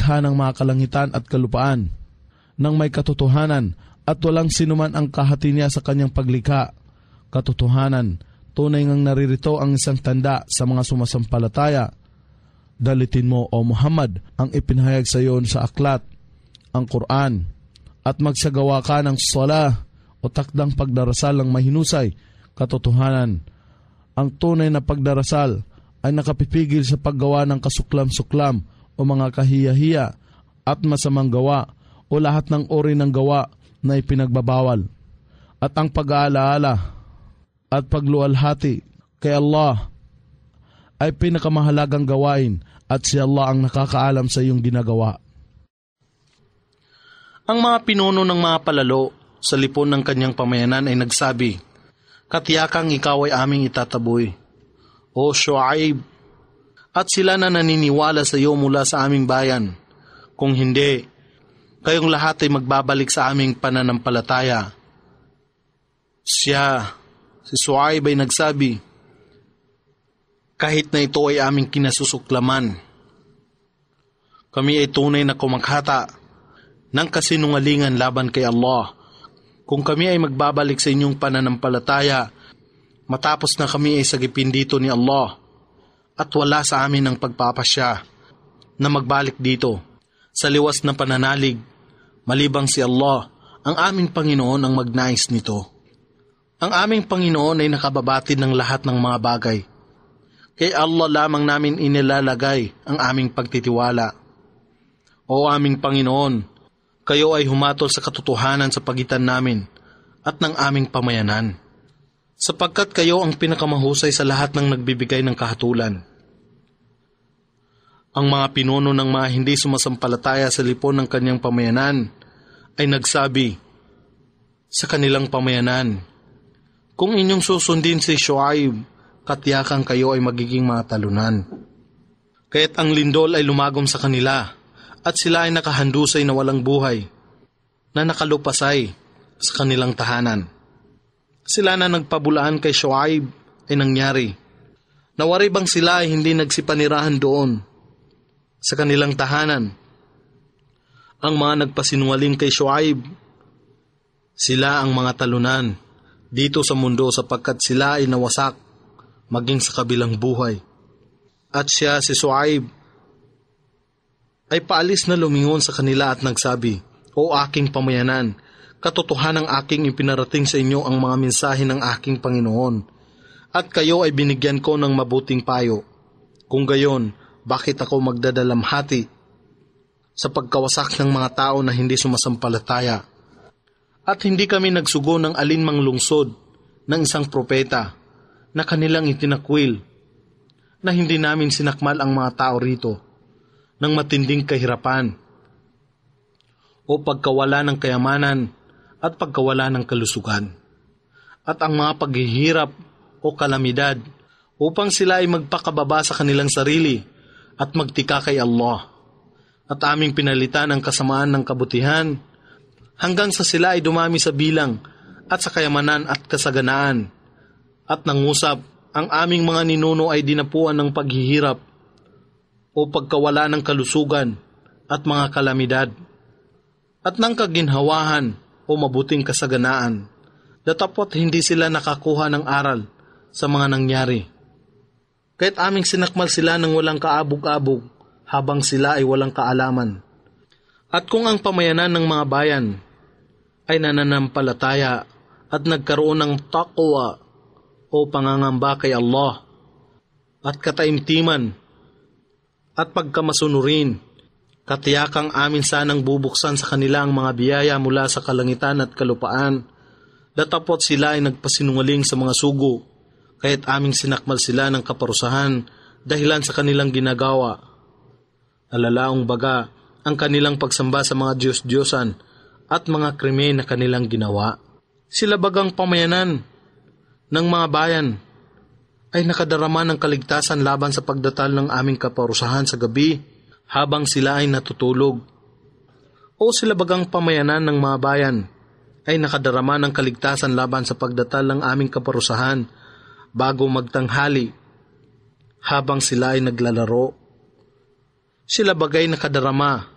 lumikha ng mga kalangitan at kalupaan, nang may katotohanan at walang sinuman ang kahati niya sa kanyang paglikha. Katotohanan, tunay ngang naririto ang isang tanda sa mga sumasampalataya. Dalitin mo, O Muhammad, ang ipinahayag sa iyo sa aklat, ang Quran, at magsagawa ka ng salah o takdang pagdarasal ng mahinusay. Katotohanan, ang tunay na pagdarasal ay nakapipigil sa paggawa ng kasuklam-suklam o mga kahiya-hiya at masamang gawa o lahat ng uri ng gawa na ipinagbabawal. At ang pag-aalaala at pagluwalhati kay Allah ay pinakamahalagang gawain at si Allah ang nakakaalam sa iyong ginagawa. Ang mga pinuno ng mga palalo sa lipon ng kanyang pamayanan ay nagsabi, "Katiyakang ikaw ay aming itataboy, O Shuaib, at sila na naniniwala sa iyo mula sa aming bayan. Kung hindi, kayong lahat ay magbabalik sa aming pananampalataya." Si Shuaib ay nagsabi, "Kahit na ito ay aming kinasusuklaman, kami ay tunay na kumakhata ng kasinungalingan laban kay Allah. Kung kami ay magbabalik sa inyong pananampalataya, matapos na kami ay sagipin dito ni Allah, at wala sa amin ang pagpapasya na magbalik dito sa liwas na pananalig, malibang si Allah, ang aming Panginoon ang magnais nito. Ang aming Panginoon ay nakababati ng lahat ng mga bagay. Kay Allah lamang namin inilalagay ang aming pagtitiwala. O aming Panginoon, kayo ay humatol sa katotohanan sa pagitan namin at ng aming pamayanan, sapagkat kayo ang pinakamahusay sa lahat ng nagbibigay ng kahatulan." Ang mga pinuno ng mga hindi sumasampalataya sa lipon ng kanyang pamayanan ay nagsabi sa kanilang pamayanan, "Kung inyong susundin si Shuaib, katiyakan kayo ay magiging mga talunan." Kaya't ang lindol ay lumagom sa kanila at sila ay nakahandusay na walang buhay, na nakalupasay sa kanilang tahanan. Sila na nagpabulaan kay Shuaib ay nangyari. Nawari bang sila ay hindi nagsipanirahan doon sa kanilang tahanan? Ang mga nagpasinungaling kay Shuaib, sila ang mga talunan dito sa mundo sapagkat sila ay nawasak maging sa kabilang buhay. At si Shuaib ay paalis na lumingon sa kanila at nagsabi, "O aking pamayanan, katotohanang aking ipinarating sa inyo ang mga mensahe ng aking Panginoon, at kayo ay binigyan ko ng mabuting payo. Kung gayon, bakit ako magdadalamhati sa pagkawasak ng mga tao na hindi sumasampalataya? At hindi kami nagsugo ng alinmang lungsod ng isang propeta na kanilang itinakwil, na hindi namin sinakmal ang mga tao rito ng matinding kahirapan o pagkawala ng kayamanan at pagkawala ng kalusugan, at ang mga paghihirap o kalamidad, upang sila ay magpakababa sa kanilang sarili at magtika kay Allah. At aming pinalitan ang kasamaan ng kabutihan hanggang sa sila ay dumami sa bilang at sa kayamanan at kasaganaan, at nangusap ang aming mga ninuno ay dinapuan ng paghihirap o pagkawala ng kalusugan at mga kalamidad, at ng kaginhawahan o mabuting kasaganaan, datapot hindi sila nakakuha ng aral sa mga nangyari. Kaya't aming sinakmal sila ng walang kaabog-abog habang sila ay walang kaalaman. At kung ang pamayanan ng mga bayan ay nananampalataya at nagkaroon ng taqwa o pangangamba kay Allah at kataimtiman at pagkamasunurin, katiyakang amin sanang bubuksan sa kanila ang mga biyaya mula sa kalangitan at kalupaan, datapot sila ay nagpasinungaling sa mga sugo, kaya't aming sinakmal sila ng kaparusahan dahilan sa kanilang ginagawa. Alalaong baga ang kanilang pagsamba sa mga Diyos-Diyosan at mga krimen na kanilang ginawa. Sila bagang pamayanan ng mga bayan ay nakadarama ng kaligtasan laban sa pagdatal ng aming kaparusahan sa gabi habang sila ay natutulog. O sila bagang pamayanan ng mga bayan ay nakadarama ng kaligtasan laban sa pagdatal ng aming kaparusahan bago magtanghali habang sila ay naglalaro. Sila bagay nakadarama